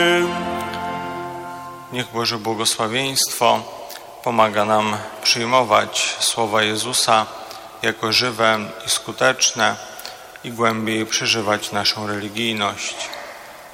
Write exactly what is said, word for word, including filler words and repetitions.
Niech Boże błogosławieństwo pomaga nam przyjmować słowa Jezusa jako żywe i skuteczne i głębiej przeżywać naszą religijność.